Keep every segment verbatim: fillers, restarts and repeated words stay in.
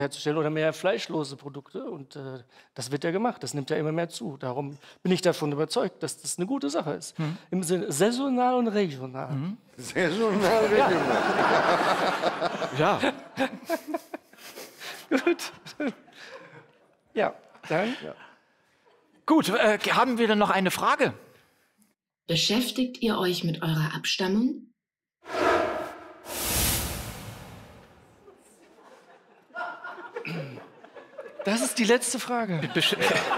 herzustellen oder mehr fleischlose Produkte. Und äh, das wird ja gemacht, das nimmt ja immer mehr zu. Darum bin ich davon überzeugt, dass das eine gute Sache ist. Mhm. Im Sinne saisonal und regional. Mhm. Saisonal, regional. Ja. Gut. Ja, dann. Ja. Gut, äh, haben wir dann noch eine Frage? Beschäftigt ihr euch mit eurer Abstammung? Das ist die letzte Frage. Besch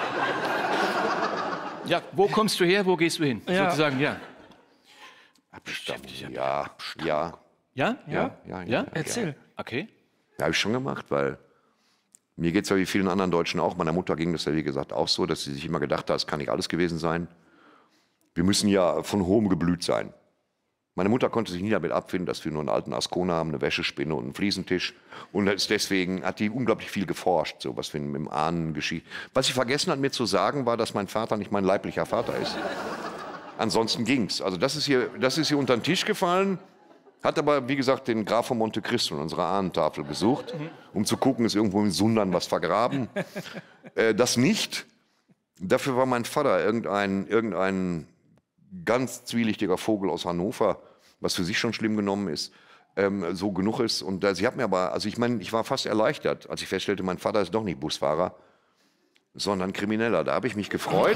ja, wo kommst du her, wo gehst du hin? Ja. Sozusagen, ja. Abstammung, ja, ja. Ja? Ja, ja, ja. Ja? Erzähl. Ja. Okay. Ja, habe ich schon gemacht, weil mir geht es ja wie vielen anderen Deutschen auch. Meiner Mutter ging das ja, wie gesagt, auch so, dass sie sich immer gedacht hat, es kann nicht alles gewesen sein. Wir müssen ja von hohem Geblüt sein. Meine Mutter konnte sich nie damit abfinden, dass wir nur einen alten Ascona haben, eine Wäschespinne und einen Fliesentisch. Und deswegen hat die unglaublich viel geforscht, so was mit dem Ahnen geschieht. Was sie vergessen hat, mir zu sagen, war, dass mein Vater nicht mein leiblicher Vater ist. Ansonsten ging's. Also das ist hier, das ist hier unter den Tisch gefallen. Hat aber, wie gesagt, den Graf von Monte Cristo in unserer Ahnentafel besucht, mhm. um zu gucken, ist irgendwo in Sundern was vergraben. äh, das nicht. Dafür war mein Vater irgendein, irgendein ganz zwielichtiger Vogel aus Hannover, was für sich schon schlimm genommen ist, ähm, so genug ist. Und äh, sie hat mir aber, also ich meine, ich war fast erleichtert, als ich feststellte, mein Vater ist doch nicht Busfahrer, sondern Krimineller. Da habe ich mich gefreut.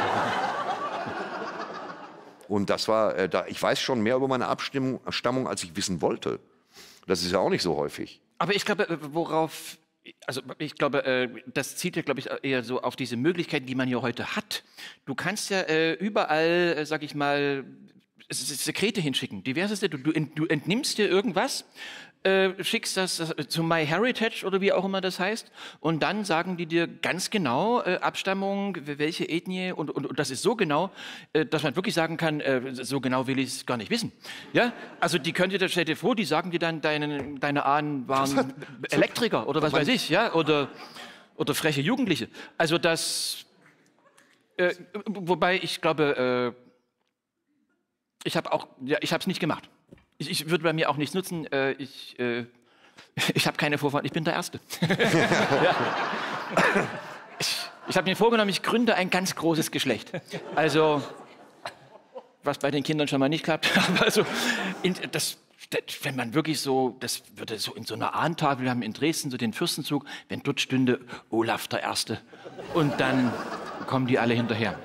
Und das war, äh, da, ich weiß schon mehr über meine Abstimmung, Abstammung, als ich wissen wollte. Das ist ja auch nicht so häufig. Aber ich glaube, worauf, also ich glaube, äh, das zielt ja, glaube ich, eher so auf diese Möglichkeiten, die man ja heute hat. Du kannst ja äh, überall, äh, sag ich mal, Sekrete hinschicken, diverseste. Du, du, du entnimmst dir irgendwas, äh, schickst das äh, zu MyHeritage oder wie auch immer das heißt, und dann sagen die dir ganz genau äh, Abstammung, welche Ethnie, und, und, und das ist so genau, äh, dass man wirklich sagen kann, äh, so genau will ich es gar nicht wissen. Ja? Also die können dir, stell dir vor, die sagen dir dann, deine, deine Ahnen waren Elektriker oder was weiß ich, ja, oder, oder freche Jugendliche. Also das, äh, wobei ich glaube, äh, ich habe auch, ja, ich habe es nicht gemacht. Ich, ich würde bei mir auch nichts nutzen. Äh, ich äh, ich habe keine Vorfahren. Ich bin der Erste. Ja. Ich, ich habe mir vorgenommen, ich gründe ein ganz großes Geschlecht. Also, was bei den Kindern schon mal nicht klappt. Aber also, in, das, wenn man wirklich so, das würde so in so einer Ahntafel, wir haben in Dresden so den Fürstenzug, wenn dort stünde Olaf der Erste. Und dann kommen die alle hinterher.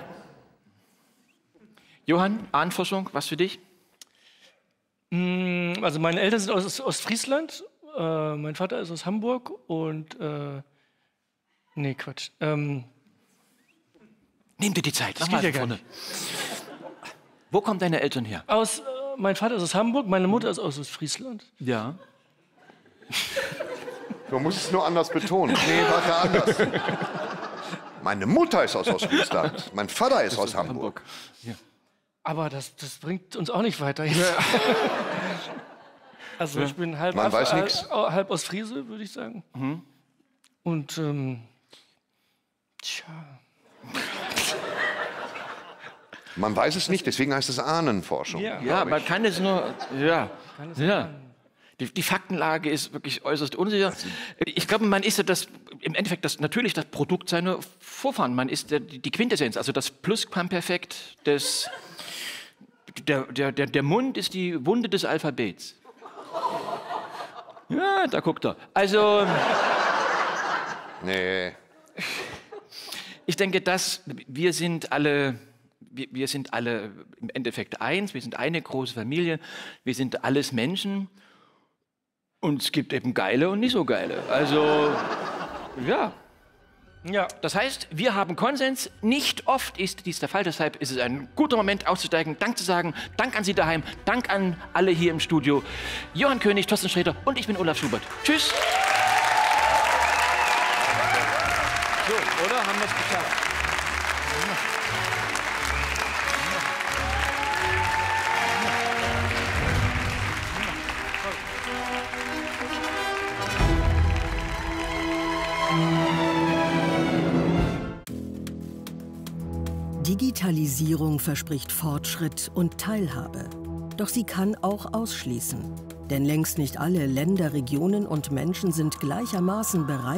Johann, Ahnenforschung, was für dich? Also meine Eltern sind aus Ostfriesland, äh, mein Vater ist aus Hamburg und, äh, nee, Quatsch. Ähm, Nimm dir die Zeit, das geht ja gar nicht. Wo kommen deine Eltern her? Aus, äh, mein Vater ist aus Hamburg, meine Mutter ist aus Ostfriesland. Ja. Du musst es nur anders betonen. Nee, warte, anders. Meine Mutter ist aus Ostfriesland, mein Vater ist aus Hamburg. Hamburg. Ja. Aber das, das bringt uns auch nicht weiter. Ja. Also ich bin halb, Man Af weiß halb, nix. halb Ostfriese, würde ich sagen. Mhm. Und ähm, tja. Man weiß es nicht, deswegen heißt es Ahnenforschung. Ja, ja, man kann es nur, ja, kann es ja. Die, die Faktenlage ist wirklich äußerst unsicher. Ich glaube, man ist ja das, im Endeffekt das, natürlich das Produkt seiner Vorfahren. Man ist der, die Quintessenz, also das Plusquamperfekt des... Der, der, der, der Mund ist die Wunde des Alphabets. Ja, da guckt er. Also... Nee. Ich denke, dass wir sind alle... Wir, wir sind alle im Endeffekt eins. Wir sind eine große Familie. Wir sind alles Menschen. Und es gibt eben geile und nicht so geile. Also, ja. Ja. Das heißt, wir haben Konsens. Nicht oft ist dies der Fall. Deshalb ist es ein guter Moment auszusteigen, Dank zu sagen. Dank an Sie daheim. Dank an alle hier im Studio. Johann König, Thorsten Sträter und ich bin Olaf Schubert. Tschüss. So, oder? Haben wir es geschafft? Digitalisierung verspricht Fortschritt und Teilhabe. Doch sie kann auch ausschließen. Denn längst nicht alle Länder, Regionen und Menschen sind gleichermaßen bereit,